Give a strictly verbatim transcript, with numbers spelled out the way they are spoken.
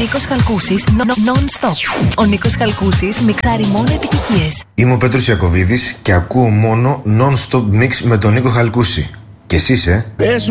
Νίκος Χαλκούσης non-stop. Ο Νίκος Χαλκούσης μιξάρει μόνο επιτυχίες. Είμαι ο Πέτρος Ιακωβίδης και ακούω μόνο non-stop mix με τον Νίκο Χαλκούση. Και εσείς, ε?